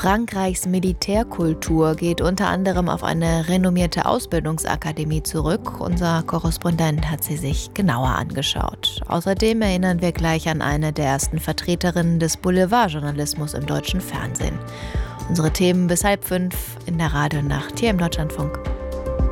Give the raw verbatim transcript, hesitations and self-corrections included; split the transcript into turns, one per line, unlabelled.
Frankreichs Militärkultur geht unter anderem auf eine renommierte Ausbildungsakademie zurück. Unser Korrespondent hat sie sich genauer angeschaut. Außerdem erinnern wir gleich an eine der ersten Vertreterinnen des Boulevardjournalismus im deutschen Fernsehen. Unsere Themen bis halb fünf in der Radionacht hier im Deutschlandfunk.